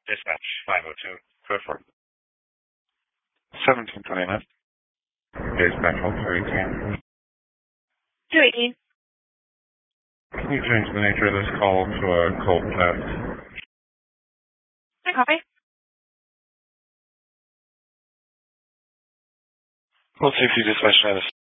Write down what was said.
Dispatch 502. Code 4. 1729. Dispatch hold 218. 218. Can you change the nature of this call to a cold test? Hi, copy. Well, safety dispatch 9